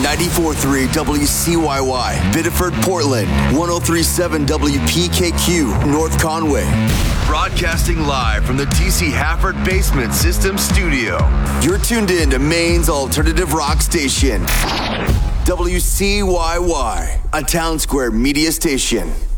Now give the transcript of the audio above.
94.3 WCYY, Biddeford, Portland, 103.7 WPKQ, North Conway. Broadcasting live from the TC Hafford Basement System Studio. You're tuned in to Maine's alternative rock station, WCYY, a Town Square media station.